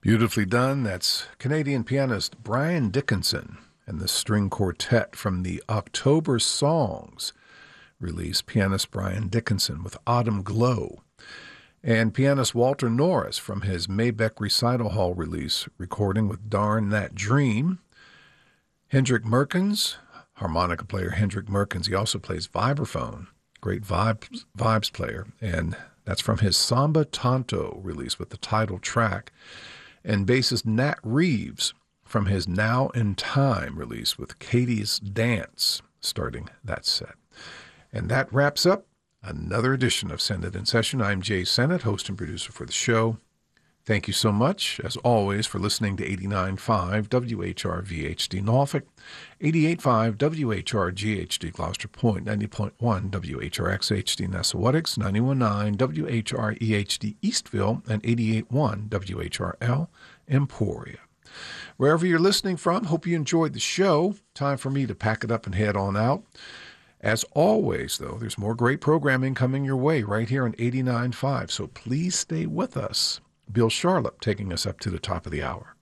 Beautifully done. That's Canadian pianist Brian Dickinson and the string quartet from the October Songs release. Pianist Brian Dickinson with Autumn Glow. And pianist Walter Norris from his Maybeck Recital Hall release, recording with Darn That Dream. Hendrik Merkens, harmonica player Hendrik Merkens. He also plays vibraphone, great vibes player. And that's from his Samba Tanto release with the title track. And bassist Nat Reeves from his Now in Time release with Katie's Dance, starting that set. And that wraps up another edition of Send It In Session. I'm Jay Sennett, host and producer for the show. Thank you so much, as always, for listening to 89.5 WHRV-HD Norfolk, 88.5 WHRG-HD Gloucester Point, 90.1 WHRX-HD Nessawatix, 91.9 WHRE-HD Eastville, and 88.1 WHRL Emporia. Wherever you're listening from, hope you enjoyed the show. Time for me to pack it up and head on out. As always, though, there's more great programming coming your way right here on 89.5, so please stay with us. Bill Charlap taking us up to the top of the hour.